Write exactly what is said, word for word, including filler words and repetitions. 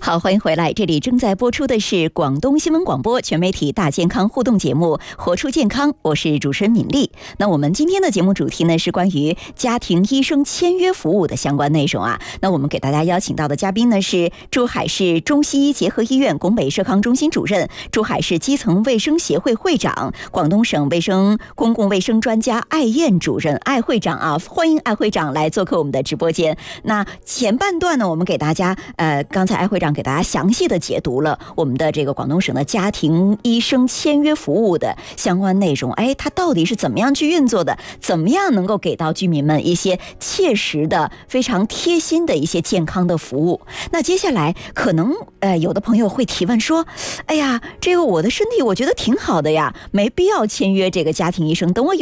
好，欢迎回来，这里正在播出的是广东新闻广播全媒体大健康互动节目活出健康，我是主持人敏丽。那我们今天的节目主题呢是关于家庭医生签约服务的相关内容啊。那我们给大家邀请到的嘉宾呢是珠海市中西医结合医院拱北社康中心主任、珠海市基层卫生协会会长、广东省卫生公共卫生专家艾燕主任。艾会长啊，欢迎艾会长来做客我们的直播间。那前半段呢，我们给大家呃，刚才艾会长给大家详细的解读了我们的这个广东省的家庭医生签约服务的相关内容。哎，它到底是怎么样去运作的？怎么样能够给到居民们一些切实的、非常贴心的一些健康的服务？那接下来可能呃，有的朋友会提问说：“哎呀，这个我的身体我觉得挺好的呀，没必要签约这个家庭医生，等我有